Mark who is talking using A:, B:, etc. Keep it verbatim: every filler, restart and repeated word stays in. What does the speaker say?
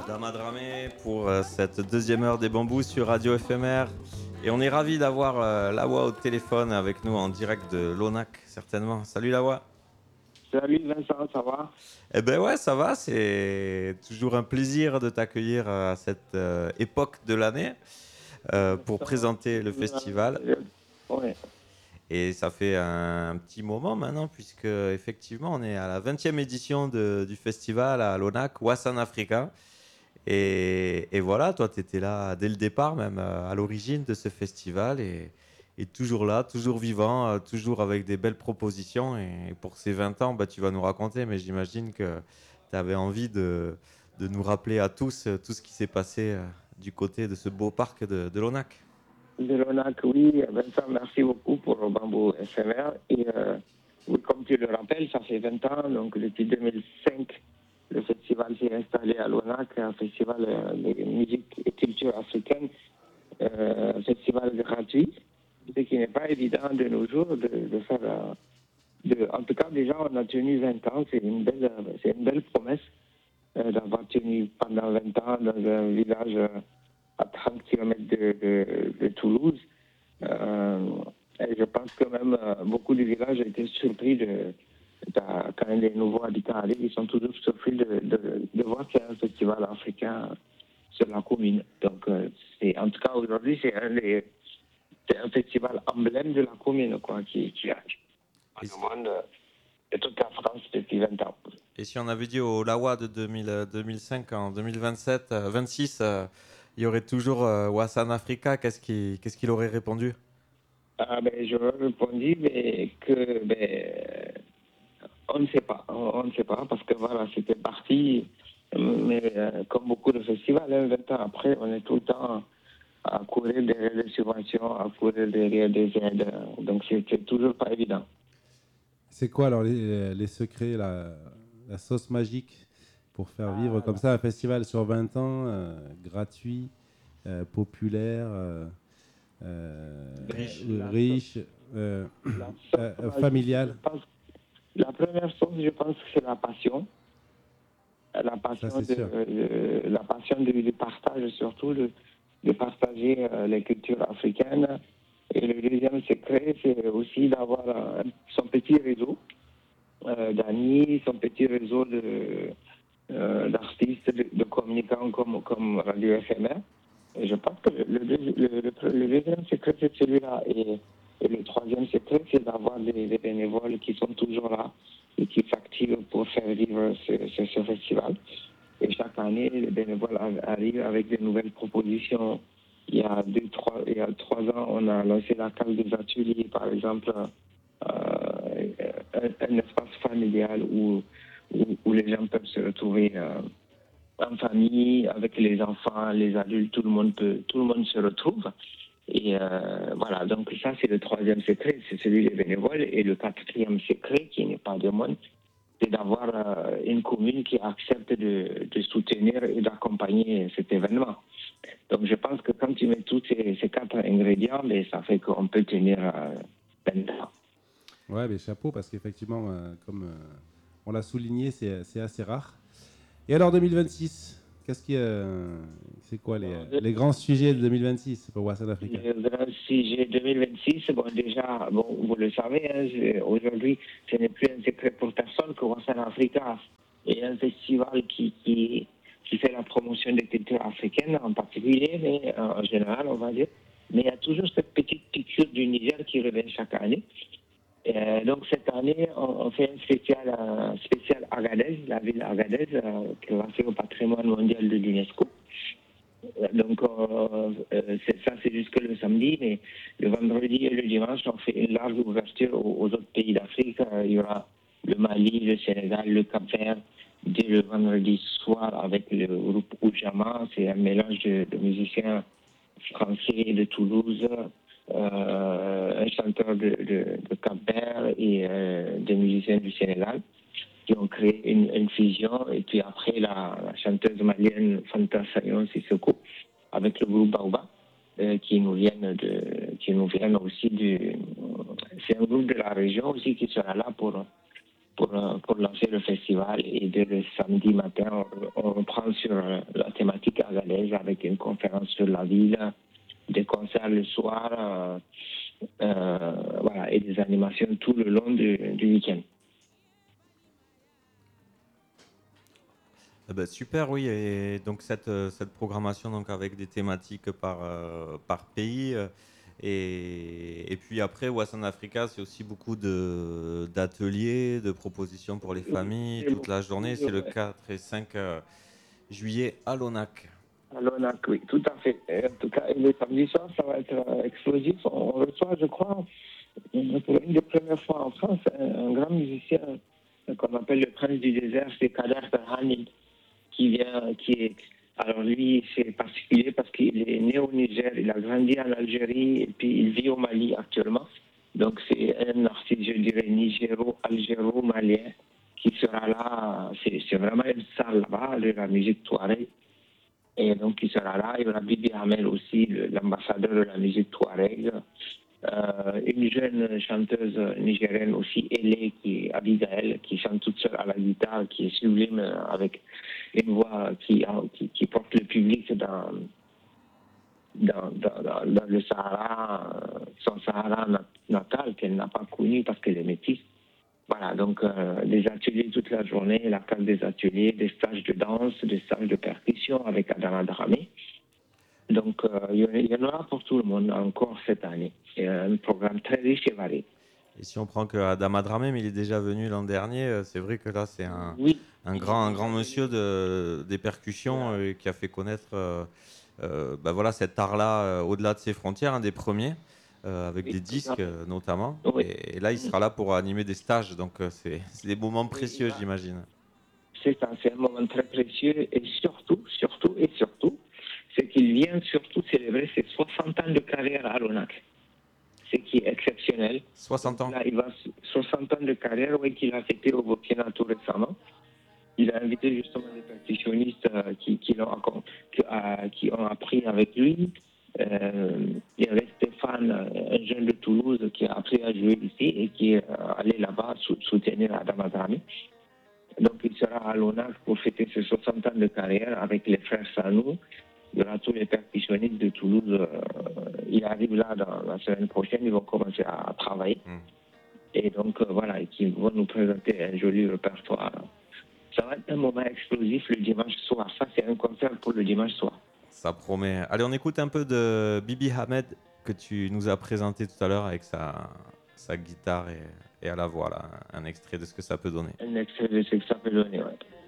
A: Dama Dramé pour euh, cette deuxième heure des bambous sur Radio F M R. Et on est ravis d'avoir euh, Lawa au téléphone avec nous en direct de l'O N A C, certainement. Salut Lawa.
B: Salut Vincent, ça va?
A: Eh ben ouais, ça va. C'est toujours un plaisir de t'accueillir à cette euh, époque de l'année euh, pour présenter le festival.
B: Ouais.
A: Et ça fait un, un petit moment maintenant, puisque effectivement, on est à la vingtième édition de, du festival à l'O N A C, Wassan Africa. Et, et voilà, toi, tu étais là dès le départ, même à l'origine de ce festival, et, et toujours là, toujours vivant, euh, toujours avec des belles propositions. Et pour ces vingt ans, bah, tu vas nous raconter, mais j'imagine que tu avais envie de, de nous rappeler à tous euh, tout ce qui s'est passé euh, du côté de ce beau parc de, de l'O N A C.
B: De l'O N A C, oui. Vincent, merci beaucoup pour le Bambou F M R. Et euh, oui, comme tu le rappelles, ça fait vingt ans, donc depuis deux mille cinq, le festival s'est installé à l'O N A C, un festival euh, de musique et culture africaine, euh, un festival gratuit, ce qui n'est pas évident de nos jours de, de faire. Euh, de, en tout cas, déjà, on a tenu vingt ans, c'est une belle, c'est une belle promesse euh, d'avoir tenu pendant vingt ans dans un village euh, à trente kilomètres de, de, de Toulouse. Euh, et je pense que même euh, beaucoup de villages ont été surpris de, de, quand les nouveaux habitants arrivent, ils sont toujours surpris de, de, de voir qu'il y a un festival africain sur la commune. Donc, euh, c'est, en tout cas, aujourd'hui, c'est un, des, c'est un festival emblème de la commune quoi, qui, qui a
A: Et,
B: demande de toute la France depuis vingt ans.
A: et si on avait dit au Lawa de deux mille, deux mille cinq en deux mille vingt-sept, euh, vingt-six, euh, il y aurait toujours euh, Wassan Africa, qu'est-ce qu'il, qu'est-ce qu'il aurait répondu?
B: Ah, ben, j'aurais répondu mais que ben, on ne sait pas. On, on ne sait pas parce que voilà, c'était parti. Mais euh, comme beaucoup de festivals, hein, vingt ans après, on est tout le temps à courir derrière des subventions, à courir derrière des aides. Donc, c'était toujours pas évident.
C: C'est quoi alors les, les secrets, la, la sauce magique pour faire vivre
B: Ah,
C: comme ça un festival sur vingt ans, euh, gratuit, euh, populaire, euh, euh,
A: Riche.
C: riche, euh, euh, familial?
B: Je pense, la première chose, je pense que c'est la passion. La passion,
C: Ça,
B: de,
C: c'est sûr.
B: de- la passion du, du partage, surtout de, de partager euh, les cultures africaines. Et le deuxième secret, c'est aussi d'avoir euh, son petit réseau euh, d'amis, son petit réseau de, euh, d'artistes, de, de communicants comme, comme Radio F M R. Et je pense que le, le, le, le- le deuxième secret, c'est celui-là. Et, et le troisième secret, c'est d'avoir des, des bénévoles qui sont toujours là et qui s'activent pour faire vivre ce, ce, ce festival. Et chaque année, les bénévoles arrivent avec de nouvelles propositions. Il y a deux, trois, il y a trois ans, on a lancé la case des ateliers, par exemple, euh, un, un espace familial où, où, où les gens peuvent se retrouver euh, en famille, avec les enfants, les adultes, tout le monde peut, tout le monde se retrouve. Et euh, voilà, donc ça c'est le troisième secret, c'est celui des bénévoles. Et le quatrième secret, qui n'est pas de monde, c'est d'avoir euh, une commune qui accepte de, de soutenir et d'accompagner cet événement. Donc je pense que quand tu mets tous ces, ces quatre ingrédients, mais ça fait qu'on peut tenir euh, vingt ans.
C: Ouais, mais chapeau, parce qu'effectivement, euh, comme euh, on l'a souligné, c'est, c'est assez rare. Et alors deux mille vingt-six, qu'est-ce qui, euh, c'est quoi les, les grands sujets de deux mille vingt-six pour Wassan Africa?
B: Le grand sujet deux mille vingt-six, bon déjà, bon, vous le savez, hein, c'est- aujourd'hui, ce n'est plus un secret pour personne que Wassan Africa est un festival qui, qui, qui fait la promotion des cultures africaines en particulier, mais euh, en général, on va dire. Mais il y a toujours cette petite piqûre du Niger qui revient chaque année. Euh, donc cette année, on, on fait un spécial, euh, spécial Agadez, la ville Agadez, euh, classée au patrimoine mondial de l'UNESCO. Euh, Donc euh, euh, c'est ça, c'est jusque le samedi, mais le vendredi et le dimanche, on fait une large ouverture aux, aux autres pays d'Afrique. Euh, il y aura le Mali, le Sénégal, le Cap-Vert, dès le vendredi soir avec le groupe Oujama. C'est un mélange de, de musiciens français de Toulouse, euh, un chanteur de, de, de Cap-Vert et euh, des musiciens du Sénégal qui ont créé une, une fusion. Et puis après, la, la chanteuse malienne Fanta Sayon Sissoko avec le groupe Baoba euh, qui nous viennent de, qui nous viennent aussi du, c'est un groupe de la région aussi qui sera là pour pour, pour lancer le festival. Et dès le samedi matin, on, on prend sur la thématique avec une conférence sur la ville, des concerts le soir, euh, euh, voilà, et des animations tout le long du, du week-end.
A: Eh ben, super, oui. Et donc cette, euh, cette programmation donc avec des thématiques par, euh, par pays. euh, Et, et puis après, Wassan Africa, c'est aussi beaucoup de, d'ateliers, de propositions pour les familles toute la journée. C'est le quatre et cinq euh, juillet à l'ONAC.
B: À l'ONAC, oui, tout à fait. Et en tout cas, et le samedi soir, ça va être euh, explosif. On reçoit, je crois, pour une des premières fois en France, un, un grand musicien euh, qu'on appelle le prince du désert, c'est Kader Berhane, qui vient, qui est, alors lui, c'est particulier parce qu'il est né au Niger, il a grandi en Algérie et puis il vit au Mali actuellement. Donc c'est un artiste, je dirais, nigéro, algéro, malien, qui sera là. C'est, c'est vraiment une salle là-bas, de la musique touareg. Et donc il sera là. Il y aura Bibi Hamel aussi, le, l'ambassadeur de la musique touareg. Euh, une jeune chanteuse nigérienne aussi, Elé, qui est Abigail, qui chante toute seule à la guitare, qui est sublime, avec une voix qui, qui, qui porte le public dans, dans, dans, dans, dans le Sahara, son Sahara natal qu'elle n'a pas connu parce qu'elle est métisse. Voilà, donc euh, des ateliers toute la journée, la carte des ateliers, des stages de danse, des stages de percussion avec Adama Dramé. Donc, euh, il y en aura pour tout le monde encore cette année. C'est un programme très riche et varié.
A: Et si on prend que Adama Dramé, mais il est déjà venu l'an dernier, c'est vrai que là, c'est un,
B: oui.
A: un, grand, un grand monsieur de, des percussions euh, qui a fait connaître euh, euh, ben voilà, cet art-là euh, au-delà de ses frontières, un des premiers, euh, avec oui, des disques euh, notamment. Oui. Et, et là, il sera là pour animer des stages, donc euh, c'est, c'est des moments précieux, oui, j'imagine.
B: C'est ça, c'est un moment très précieux et surtout, surtout et surtout, c'est qu'il vient surtout célébrer ses soixante ans de carrière à l'ONAC. Ce qui est exceptionnel.
A: soixante ans.
B: Là, il va soixante ans de carrière, oui, qu'il a fêté au Burkina tout récemment. Il a invité justement des percussionnistes euh, qui, qui, l'ont, qui, euh, qui ont appris avec lui. Euh, il y avait Stéphane, un jeune de Toulouse, qui a appris à jouer ici et qui est euh, allé là-bas soutenir Adama Dramé. Donc, il sera à l'ONAC pour fêter ses soixante ans de carrière avec les frères Sanou. Il y aura tous les percussionnistes de Toulouse. Euh, ils arrivent là dans la semaine prochaine, ils vont commencer à, à travailler. Mm. Et donc, euh, voilà, ils vont nous présenter un joli répertoire. Ça va être un moment explosif le dimanche soir. Ça, c'est un concert pour le dimanche soir.
A: Ça promet. Allez, on écoute un peu de Bibi Hamed que tu nous as présenté tout à l'heure avec sa, sa guitare et, et à la voix, là, un extrait de ce que ça peut donner.
B: Un extrait de ce que ça peut donner, ouais.